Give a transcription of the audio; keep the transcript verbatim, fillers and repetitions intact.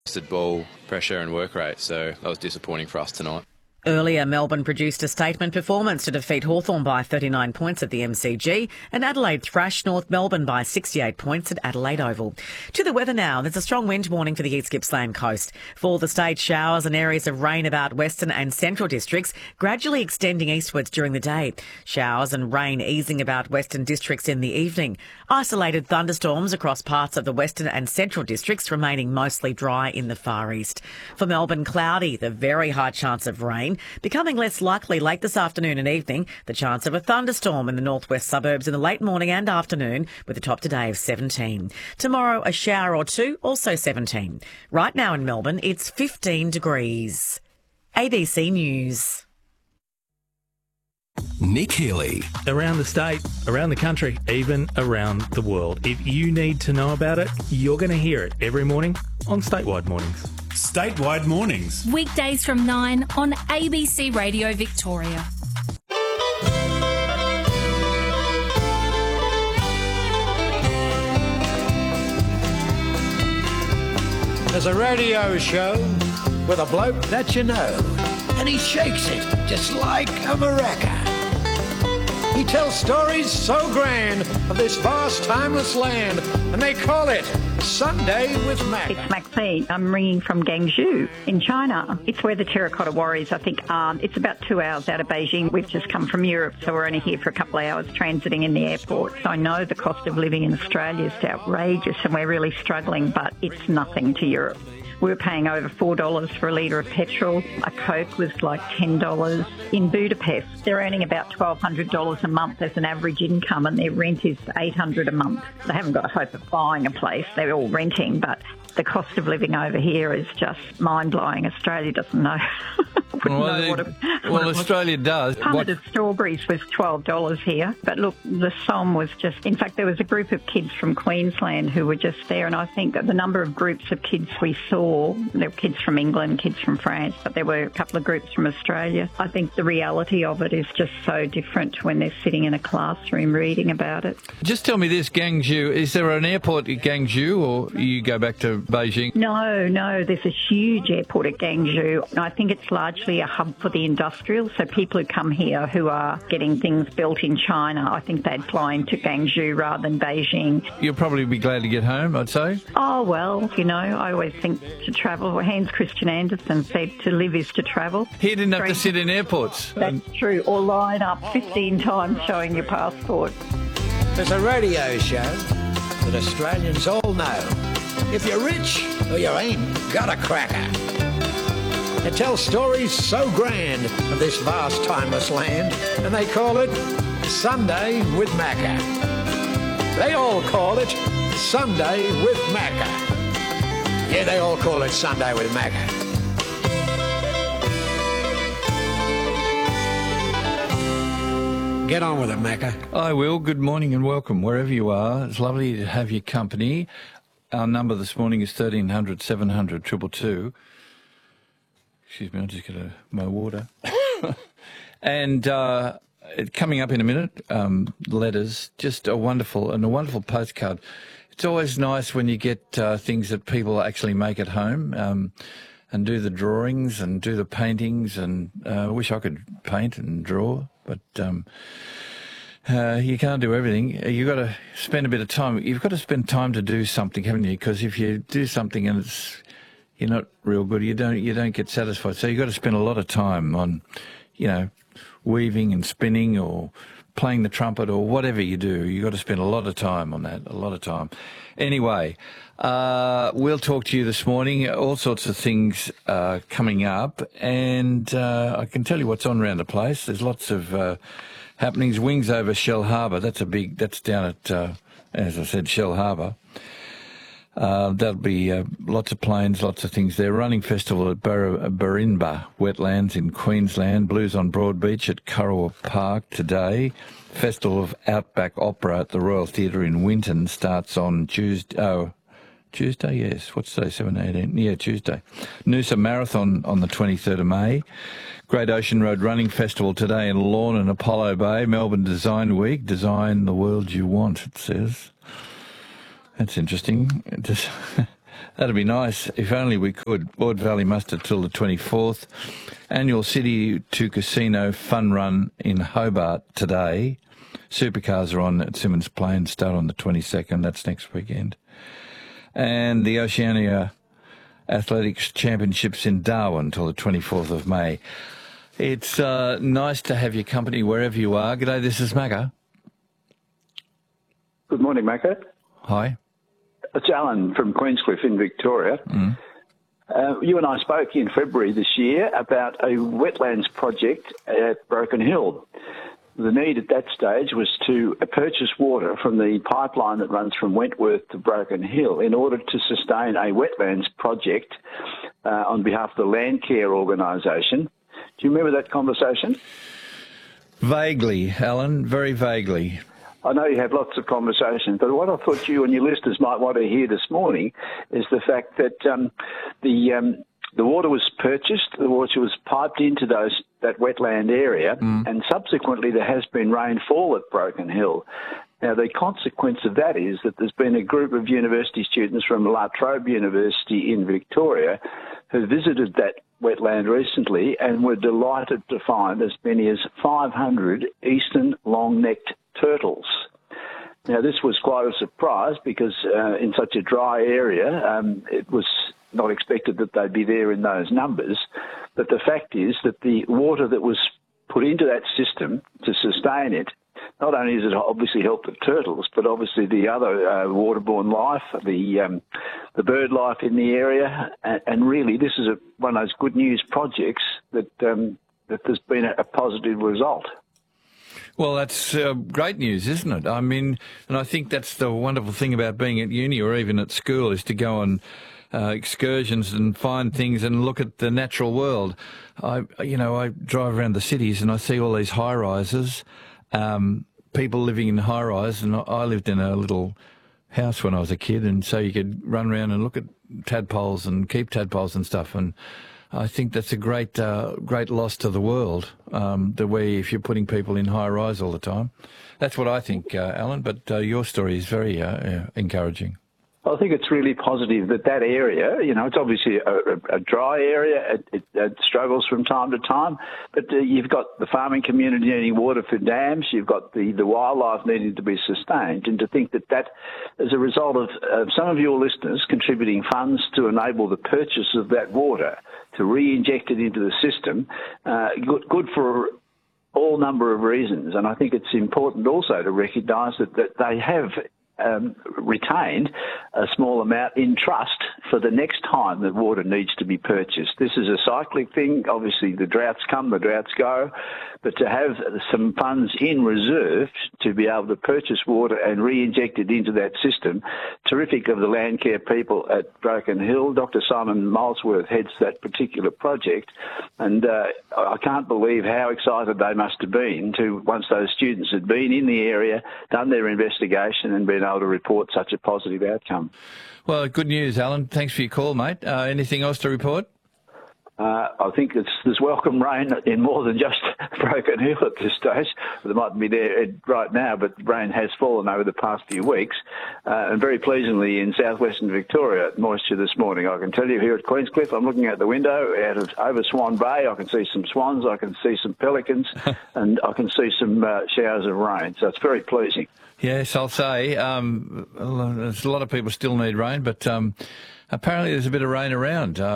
ball pressure and work rate, so that was disappointing for us tonight. Earlier, Melbourne produced a statement performance to defeat Hawthorn by thirty-nine points at the M C G, and Adelaide thrashed North Melbourne by sixty-eight points at Adelaide Oval. To the weather now. There's a strong wind warning for the East Gippsland coast. For the state, showers and areas of rain about western and central districts, gradually extending eastwards during the day. Showers and rain easing about western districts in the evening. Isolated thunderstorms across parts of the western and central districts, remaining mostly dry in the far east. For Melbourne, cloudy, the very high chance of rain. Becoming less likely late this afternoon and evening, the chance of a thunderstorm in the northwest suburbs in the late morning and afternoon, with a top today of seventeen. Tomorrow, a shower or two, also seventeen. Right now in Melbourne, it's fifteen degrees. A B C News. Nick Healy. Around the state, around the country, even around the world. If you need to know about it, you're going to hear it every morning on Statewide Mornings. Statewide Mornings. Weekdays from nine on A B C Radio Victoria. There's a radio show with a bloke that you know, and he shakes it just like a maraca. He tells stories so grand of this vast, timeless land, and they call it Sunday with Mac. It's Maxine. I'm ringing from Guangzhou in China. It's where the Terracotta Warriors, I think, are. It's about two hours out of Beijing. We've just come from Europe, so we're only here for a couple of hours transiting in the airport. So I know the cost of living in Australia is outrageous, and we're really struggling, but it's nothing to Europe. We were paying over four dollars for a litre of petrol. A Coke was like ten dollars. In Budapest, they're earning about twelve hundred dollars a month as an average income, and their rent is eight hundred dollars a month. They haven't got a hope of buying a place. They're all renting, but the cost of living over here is just mind-blowing. Australia doesn't know. Well, know they, what it, well what Australia was. does. A punnet of strawberries was twelve dollars here. But look, the Somme was just... In fact, there was a group of kids from Queensland who were just there, and I think that the number of groups of kids we saw, there were kids from England, kids from France, but there were a couple of groups from Australia. I think the reality of it is just so different when they're sitting in a classroom reading about it. Just tell me this, Guangzhou, is there an airport at Guangzhou, or you go back to Beijing? No, no, there's a huge airport at Guangzhou, and I think it's largely a hub for the industrial, so people who come here who are getting things built in China, I think they'd fly into Guangzhou rather than Beijing. You'll probably be glad to get home, I'd say. Oh, well, you know, I always think to travel, Hans Christian Andersen said to live is to travel. He didn't have to sit in airports. That's true, or line up fifteen times showing your passport. There's a radio show that Australians all know. If you're rich or you ain't got a cracker. It tells stories so grand of this vast, timeless land, and they call it Sunday with Macca. They all call it Sunday with Macca. Yeah, they all call it Sunday with Macca. Get on with it, Macca. I will. Good morning and welcome wherever you are. It's lovely to have your company. Our number this morning is thirteen hundred, seven hundred, two two two. Excuse me, I'll just get a, my water. and uh, coming up in a minute, um, letters, just a wonderful, and a wonderful postcard. It's always nice when you get uh, things that people actually make at home um, and do the drawings and do the paintings. And uh, I wish I could paint and draw, but... Um, Uh, you can't do everything. You've got to spend a bit of time. You've got to spend time to do something, haven't you? Because if you do something and it's you're not real good, you don't you don't get satisfied. So you've got to spend a lot of time on, you know, weaving and spinning or playing the trumpet or whatever you do. You've got to spend a lot of time on that, a lot of time. Anyway, uh, we'll talk to you this morning. All sorts of things uh, coming up, and uh, I can tell you what's on around the place. There's lots of uh, happenings. Wings over Shell Harbour. That's a big. That's down at, uh, as I said, Shell Harbour. Uh, there'll be uh, lots of planes, lots of things there. Running Festival at Bar- Barinba Wetlands in Queensland. Blues on Broadbeach at Kurrawa Park today. Festival of Outback Opera at the Royal Theatre in Winton starts on Tuesday. Oh, Tuesday, yes. What's today? seven, eighteen Yeah, Tuesday. Noosa Marathon on the twenty-third of May. Great Ocean Road Running Festival today in Lorne and Apollo Bay. Melbourne Design Week. Design the world you want, it says. That's interesting. Just That'd be nice if only we could. Ord Valley Muster till the twenty-fourth. Annual City to Casino Fun Run in Hobart today. Supercars are on at Simmons Plain, start on the twenty-second. That's next weekend. And the Oceania Athletics Championships in Darwin till the twenty-fourth of May. It's uh, nice to have your company wherever you are. G'day, this is Macca. Good morning, Macca. Hi. It's Alan from Queenscliff in Victoria. Mm. Uh, you and I spoke in February this year about a wetlands project at Broken Hill. The need at that stage was to purchase water from the pipeline that runs from Wentworth to Broken Hill in order to sustain a wetlands project uh, on behalf of the Landcare organisation. Do you remember that conversation? Vaguely, Alan, very vaguely. I know you have lots of conversations, but what I thought you and your listeners might want to hear this morning is the fact that um, the um, the water was purchased, the water was piped into those that wetland area, mm. and subsequently there has been rainfall at Broken Hill. Now, the consequence of that is that there's been a group of university students from La Trobe University in Victoria who visited that wetland recently and were delighted to find as many as five hundred eastern long-necked turtles. Now, this was quite a surprise because uh, in such a dry area, um, it was not expected that they'd be there in those numbers. But the fact is that the water that was put into that system to sustain it, not only does it obviously help the turtles, but obviously the other uh, waterborne life, the um, the bird life in the area, and, and really this is a, one of those good news projects that um, that there's been a, a positive result. Well, that's uh, great news, isn't it? I mean, and I think that's the wonderful thing about being at uni or even at school is to go on uh, excursions and find things and look at the natural world. I, you know, I drive around the cities and I see all these high rises. Um, people living in high-rise, and I lived in a little house when I was a kid, and so you could run around and look at tadpoles and keep tadpoles and stuff, and I think that's a great uh, great loss to the world, um, the way if you're putting people in high-rise all the time. That's what I think, uh, Alan, but uh, your story is very uh, uh, encouraging. I think it's really positive that that area, you know, it's obviously a, a, a dry area. It, it, it struggles from time to time, but uh, you've got the farming community needing water for dams. You've got the, the wildlife needing to be sustained. And to think that that, as a result of uh, some of your listeners contributing funds to enable the purchase of that water, to re-inject it into the system, uh, good, good for all number of reasons. And I think it's important also to recognise that, that they have Um, retained a small amount in trust for the next time that water needs to be purchased. This is a cyclic thing. Obviously, the droughts come, the droughts go, but to have some funds in reserve to be able to purchase water and re-inject it into that system, terrific of the Landcare people at Broken Hill. Doctor Simon Molesworth heads that particular project, and uh, I can't believe how excited they must have been to, once those students had been in the area, done their investigation and been able to report such a positive outcome. Well, good news, Alan. Thanks for your call, mate. Uh, anything else to report? Uh, I think it's, there's welcome rain in more than just Broken Hill at this stage. There might be there right now, but rain has fallen over the past few weeks. Uh, and very pleasantly in southwestern Victoria, moisture this morning. I can tell you here at Queenscliff, I'm looking out the window out of over Swan Bay. I can see some swans, I can see some pelicans, and I can see some uh, showers of rain. So it's very pleasing. Yes, I'll say. Um, there's a lot of people still need rain, but um, apparently there's a bit of rain around. Uh,